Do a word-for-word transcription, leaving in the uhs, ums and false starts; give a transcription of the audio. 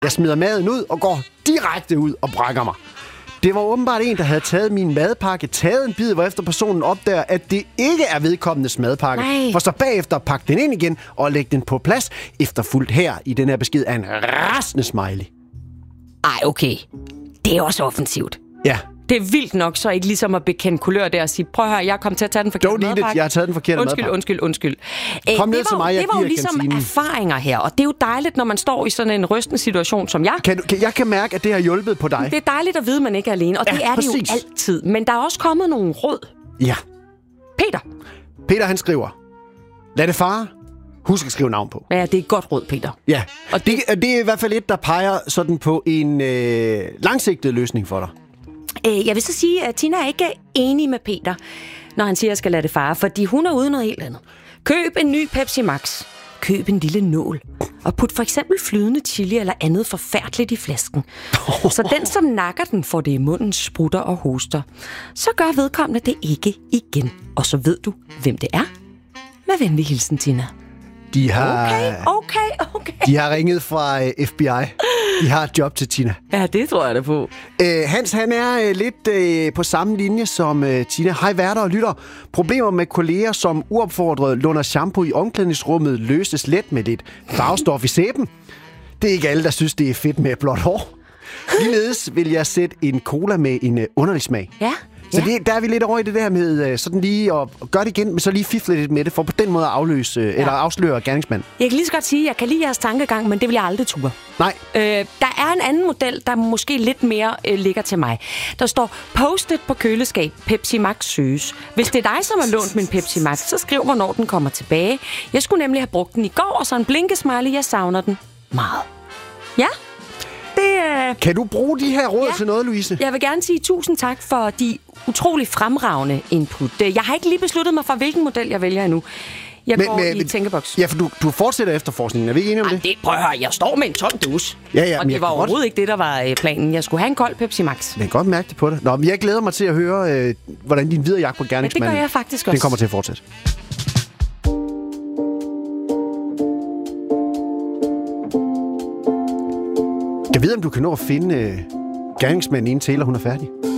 Jeg smider maden ud og går direkte ud og brækker mig. Det var åbenbart en, der havde taget min madpakke, taget en bid, hvorefter personen opdager, at det ikke er vedkommendes madpakke. Nej. For så bagefter pakke den ind igen og lægge den på plads, efterfulgt her i den her besked af en rasende smiley. Ej, okay. Det er også offensivt. Ja. Det er vildt nok så ikke ligesom at bekende kulør der og sige, prøv at høre, jeg kom til at tage den forkerte Don't need madpakke. it, jeg har taget den forkerte undskyld, madpakke. Undskyld, undskyld, undskyld. Kom ned det til var, mig, jeg det var jo giver ligesom kantinen. erfaringer her, og det er jo dejligt, når man står i sådan en rystende situation som jeg. Kan du, kan, jeg kan mærke, at det har hjulpet på dig. Det er dejligt at vide, at man ikke er alene, og Ja, det er præcis. det jo altid. Men der er også kommet nogle råd. Ja. Peter. Peter, han skriver, lad det fare. Husk at skrive navn på. Ja, det er et godt råd, Peter. Ja, og det, det er i hvert fald et, der peger sådan på en øh, langsigtet løsning for dig. Øh, jeg vil så sige, at Tina er ikke enig med Peter, når han siger, at jeg skal lade det fare, fordi hun er ude noget helt andet. Køb en ny Pepsi Max. Køb en lille nål. Og put for eksempel flydende chili eller andet forfærdeligt i flasken. Så den, som nakker den, får det i munden, sprutter og hoster. Så gør vedkommende det ikke igen. Og så ved du, hvem det er. Med venlig hilsen, Tina. De har, Okay, okay, okay. de har ringet fra øh, F B I. De har et job til Tina. Ja, det tror jeg da på. Øh, Hans, han er øh, lidt øh, på samme linje som øh, Tina. Hej værter og lytter. Problemer med kolleger, som uopfordret låner shampoo i omklædningsrummet, løses let med lidt farvestof i sæben. Det er ikke alle, der synes, det er fedt med blåt hår. Ligeledes vil jeg sætte en cola med en øh, underlig smag. Ja. Så ja. det, der er vi lidt over i det der med øh, sådan lige at gøre det igen, men så lige fifle lidt med det, for på den måde at afløse, øh, ja. eller afsløre gerningsmanden. Jeg kan lige så godt sige, at jeg kan lide jeres tankegang, men det vil jeg aldrig ture. Nej. Øh, der er en anden model, der måske lidt mere øh, ligger til mig. Der står, postet på køleskab, Pepsi Max søges. Hvis det er dig, som har lånt min Pepsi Max, så skriv, hvornår den kommer tilbage. Jeg skulle nemlig have brugt den i går, og så en blinkesmiley, jeg savner den meget. Ja, det øh, Kan du bruge de her råd Ja. til noget, Louise? jeg vil gerne sige tusind tak for de utrolig fremragende input. Jeg har ikke lige besluttet mig for, hvilken model jeg vælger endnu. Jeg men, går men, i tænkeboks. Ja, for du, du fortsætter efterforskningen. Er vi ikke enige om Ej, det? det? Prøv at høre, jeg står med en tom dus. Ja, ja, og men det jeg var kan overhovedet godt- ikke det, der var øh, planen. Jeg skulle have en kold Pepsi Max. Jeg kan godt mærke det på det. Nå, men jeg glæder mig til at høre, øh, hvordan din videre jagt på gerningsmanden... Ja, det gør jeg faktisk også. Den kommer til at fortsætte. Jeg ved, om du kan nå at finde øh, gerningsmanden inden Taylor, hun er færdig.